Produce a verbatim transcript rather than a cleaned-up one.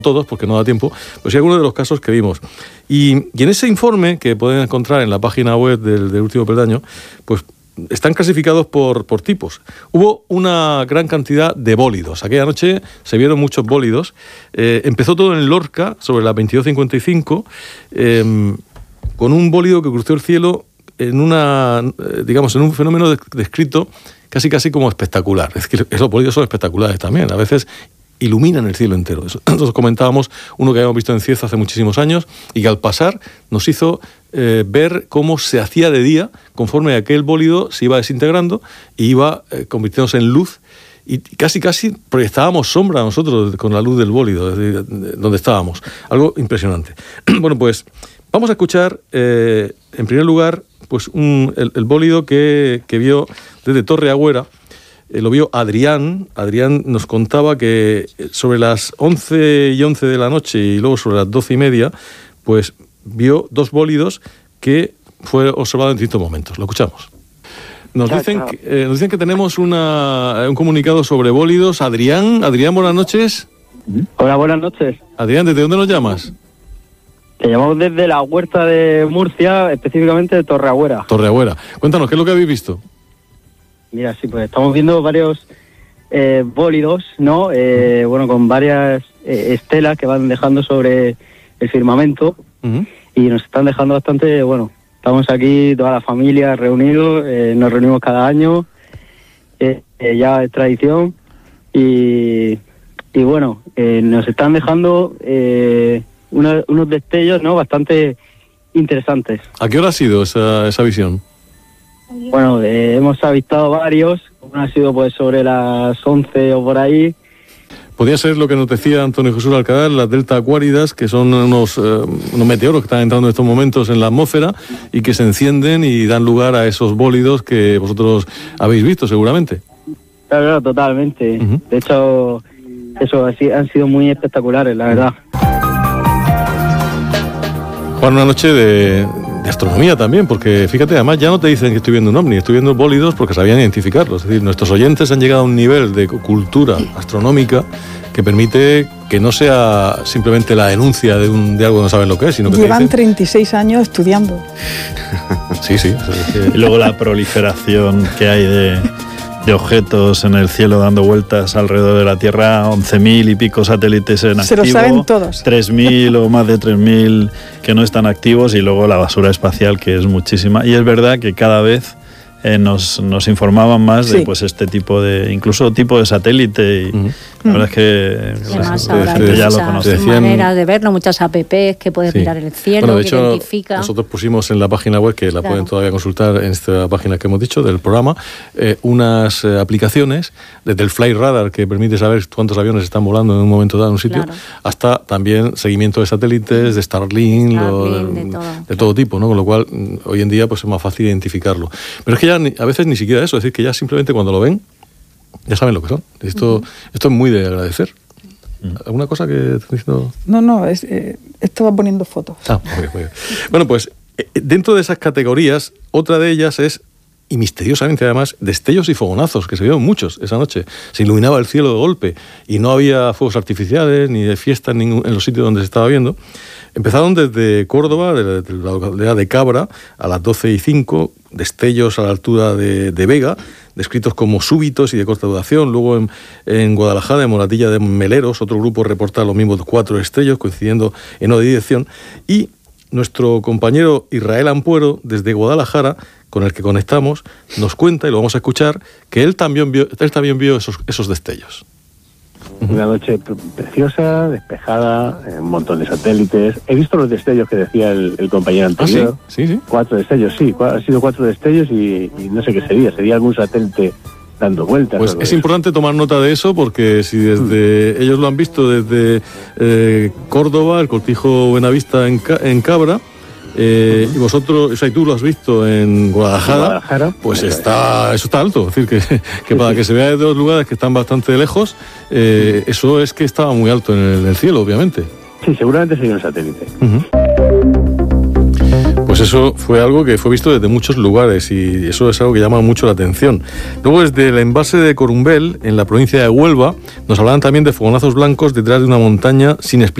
todos, porque no da tiempo, pues sí algunos de los casos que vimos. Y, y en ese informe, que pueden encontrar en la página web del, del Último Peldaño, pues están clasificados por, por tipos. Hubo una gran cantidad de bólidos. Aquella noche se vieron muchos bólidos. Eh, empezó todo en Lorca, sobre las veintidós cincuenta y cinco, eh, con un bólido que cruzó el cielo en una, eh, digamos, en un fenómeno de, descrito casi casi como espectacular. Es que esos bólidos son espectaculares también. A veces iluminan el cielo entero. Nosotros comentábamos uno que habíamos visto en Cieza hace muchísimos años y que al pasar nos hizo eh, ver cómo se hacía de día conforme aquel bólido se iba desintegrando y iba eh, convirtiéndose en luz, y casi casi proyectábamos sombra nosotros con la luz del bólido, desde donde estábamos. Algo impresionante. Bueno, pues vamos a escuchar eh, en primer lugar pues un, el, el bólido que, que vio desde Torre Agüera. Eh, lo vio Adrián. Adrián nos contaba que sobre las once y once de la noche y luego sobre las doce y media, pues vio dos bólidos que fue observado en distintos momentos. Lo escuchamos. Nos dicen que, eh, nos dicen que tenemos una, un comunicado sobre bólidos. Adrián, Adrián, buenas noches. Hola, buenas noches. Adrián, ¿desde dónde nos llamas? Te llamamos desde la Huerta de Murcia, específicamente de Torre Agüera. Torre Agüera. Cuéntanos, ¿qué es lo que habéis visto? Mira, sí, pues estamos viendo varios eh, bólidos, ¿no? Eh, bueno, con varias eh, estelas que van dejando sobre el firmamento. Uh-huh. Y nos están dejando bastante, bueno, estamos aquí toda la familia reunidos, eh, nos reunimos cada año, eh, eh, ya es tradición, y, y bueno, eh, nos están dejando eh, una, unos destellos, ¿no? Bastante interesantes. ¿A qué hora ha sido esa, esa visión? Bueno, eh, hemos avistado varios, uno ha sido pues sobre las once o por ahí. Podría ser lo que nos decía Antonio Jesús Alcalá, las delta acuáridas, que son unos, eh, unos meteoros que están entrando en estos momentos en la atmósfera y que se encienden y dan lugar a esos bólidos que vosotros habéis visto seguramente. Claro, claro, totalmente. Uh-huh. De hecho, eso han sido muy espectaculares, la verdad. Juan, una noche de, de astronomía también, porque fíjate, además ya no te dicen que estoy viendo un ovni, estoy viendo bólidos porque sabían identificarlos. Es decir, nuestros oyentes han llegado a un nivel de cultura astronómica que permite que no sea simplemente la denuncia de, un, de algo que no saben lo que es, sino que llevan te dicen... treinta y seis años estudiando. Sí, sí. Es que... Y luego la proliferación que hay de... de objetos en el cielo dando vueltas alrededor de la Tierra, once mil y pico satélites en activo. Se lo saben todos. tres mil o más de tres mil que no están activos, y luego la basura espacial, que es muchísima. Y es verdad que cada vez eh, nos, nos informaban más sí. de pues este tipo de, incluso tipo de satélite, y uh-huh. la verdad es que además la ahora gente hay ya muchas lo conoce. decían... maneras de verlo, muchas apps que puedes sí. mirar el cielo, bueno, de que hecho, identifica. Nosotros pusimos en la página web, que la claro. pueden todavía consultar en esta página que hemos dicho del programa, eh, unas eh, aplicaciones desde el Flight Radar, que permite saber cuántos aviones están volando en un momento dado en un sitio, claro. hasta también seguimiento de satélites, de Starlink, Starlink lo, de, todo, de claro. todo tipo, ¿no? Con lo cual hoy en día pues es más fácil identificarlo. Pero es que ya ni, a veces ni siquiera eso, es decir, que ya simplemente cuando lo ven ya saben lo que son. Esto, uh-huh. esto es muy de agradecer. ¿Alguna cosa que estás diciendo? No, no, es, eh, estaba poniendo fotos. Ah, muy bien, muy bien. Bueno, pues eh, dentro de esas categorías, otra de ellas es, y misteriosamente además, destellos y fogonazos, que se vieron muchos esa noche. Se iluminaba el cielo de golpe y no había fuegos artificiales ni de fiesta en, ningún, en los sitios donde se estaba viendo. Empezaron desde Córdoba, de, de la localidad de Cabra, a las doce y cinco, destellos a la altura de, de Vega, descritos como súbitos y de corta duración. Luego en, en Guadalajara, en Moratilla de Meleros, otro grupo reporta los mismos cuatro destellos, coincidiendo en una dirección. Y nuestro compañero Israel Ampuero, desde Guadalajara, con el que conectamos, nos cuenta, y lo vamos a escuchar, que él también vio, él también vio esos, esos destellos. Una noche preciosa, despejada, un montón de satélites. He visto los destellos que decía el, el compañero anterior. ¿Ah, sí? Sí, sí. Cuatro destellos, sí. Han sido cuatro destellos y, y no sé qué sería. Sería algún satélite dando vueltas. Pues es eso. importante tomar nota de eso, porque si desde mm. ellos lo han visto desde eh, Córdoba, el cortijo Buenavista en, en Cabra, Eh, uh-huh. y vosotros, o sea, y tú lo has visto en Guadalajara, Guadalajara pues está, eso está alto. Es decir, que, que sí, para sí. que se vea de dos lugares que están bastante lejos, eh, uh-huh. eso es que estaba muy alto en el, en el cielo, obviamente. Sí, seguramente sería un satélite. Uh-huh. Pues eso fue algo que fue visto desde muchos lugares y eso es algo que llama mucho la atención. Luego, desde el embalse de Corumbel, en la provincia de Huelva, nos hablaban también de fogonazos blancos detrás de una montaña sin explicación.